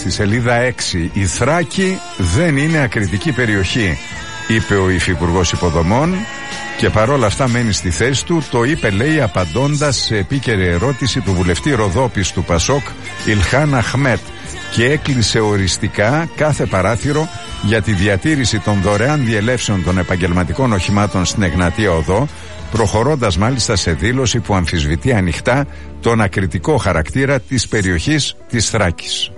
στη σελίδα 6. Η Θράκη δεν είναι ακριτική περιοχή, είπε ο Υφυπουργός Υποδομών, και παρόλα αυτά μένει στη θέση του. Το είπε, λέει, απαντώντας σε επίκαιρη ερώτηση του βουλευτή Ροδόπης του Πασόκ Ιλχάν Αχμέτ, και έκλεισε οριστικά κάθε παράθυρο για τη διατήρηση των δωρεάν διελεύσεων των επαγγελματικών οχημάτων στην Εγνατία Οδό, προχωρώντας μάλιστα σε δήλωση που αμφισβητεί ανοιχτά τον ακριτικό χαρακτήρα της περιοχής της Θράκης.